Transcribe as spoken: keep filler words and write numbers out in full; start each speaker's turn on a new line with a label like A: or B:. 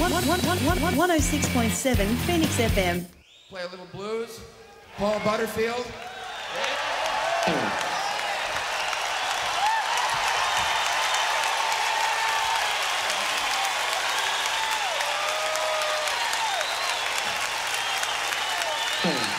A: one oh six point seven Phoenix F M.
B: Play a little blues. Paul Butterfield.
C: Hmm.